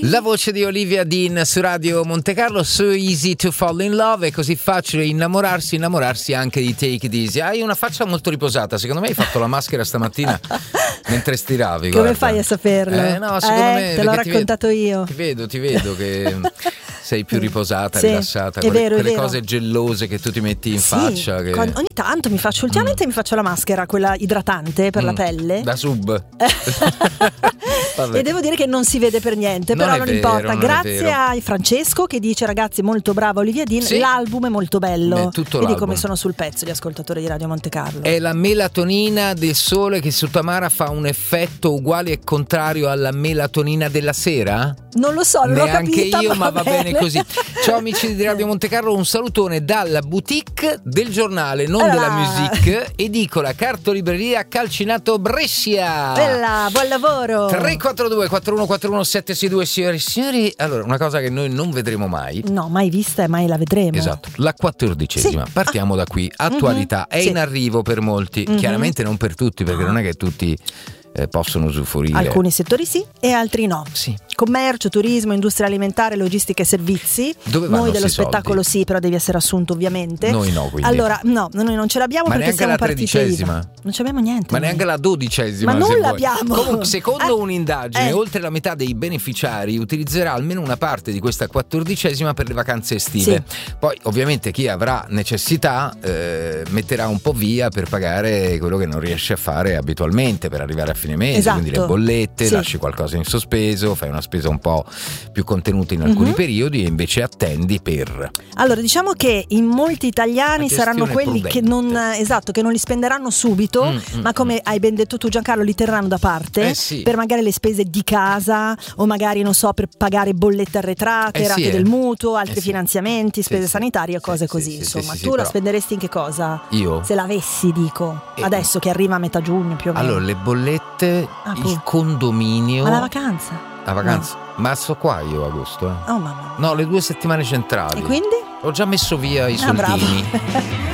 La voce di Olivia Dean su Radio Monte Carlo. So easy to fall in love, è così facile innamorarsi anche di Take It Easy. Hai una faccia molto riposata, secondo me hai fatto la maschera stamattina mentre stiravi. Come guarda. fai a saperlo? No, secondo me te l'ho raccontato io. Ti vedo che sei più riposata, sì, rilassata, è vero, quelle è vero. cose gellose che tu ti metti in faccia. Che... Ogni tanto ultimamente mi faccio la maschera, quella idratante per la pelle. Da sub. E devo dire che non si vede per niente, però non importa. Grazie a Francesco che dice: ragazzi, molto brava Olivia Dean, sì. L'album è molto bello. Tutto Vedi l'album. come sono sul pezzo gli ascoltatori di Radio Monte Carlo. È la melatonina del sole che su Tamara fa un effetto uguale e contrario alla melatonina della sera? Non lo so, non l'ho neanche capita, io, ma va bene così. Ciao amici di Radio Monte Carlo, un salutone dalla boutique del giornale, non della musique, edicola cartolibreria Calcinato Brescia. Bella, buon lavoro. 342 4141 762. Signori e signori, allora una cosa che noi non vedremo mai. No, mai vista e mai la vedremo. Esatto, la 14ª. Sì. Partiamo da qui. Attualità è in arrivo per molti, chiaramente non per tutti, perché non è che tutti possono usufruire. Alcuni settori sì e altri no. Sì. Commercio, turismo, industria alimentare, logistica e servizi. Dove vanno noi dello sti spettacolo soldi? sì, però devi essere assunto ovviamente. Noi no, quindi. Allora, no, noi non ce l'abbiamo, Ma perché neanche siamo la partite 13ª? IVA. Non ci abbiamo niente. Ma noi. neanche la 12ª. Ma non se vuoi. l'abbiamo. Comunque, secondo un'indagine, oltre la metà dei beneficiari utilizzerà almeno una parte di questa 14ª per le vacanze estive. Sì. Poi, ovviamente, chi avrà necessità metterà un po' via per pagare quello che non riesce a fare abitualmente per arrivare a fine mese. Esatto. Quindi le bollette, Sì. lasci qualcosa in sospeso, fai una spesa un po' più contenuta in alcuni periodi e invece attendi per... Allora, diciamo che in molti italiani La saranno quelli prudente. che non li spenderanno subito, ma come hai ben detto tu, Giancarlo, li terranno da parte sì. per magari le spese di casa o magari, non so, per pagare bollette arretrate, rate del mutuo, altri sì. finanziamenti, spese Sì, sanitarie, sì. cose Sì, così. sì, Insomma, sì, tu sì, la però... spenderesti in che cosa? Io? Se l'avessi, dico, adesso che arriva a metà giugno più o meno. Allora, le bollette, poi. il condominio... Ma la vacanza? La vacanza? No. Ma sto qua io agosto. Oh mamma mia. No, le 2 settimane centrali. E quindi? Ho già messo via i soldini. Bravo.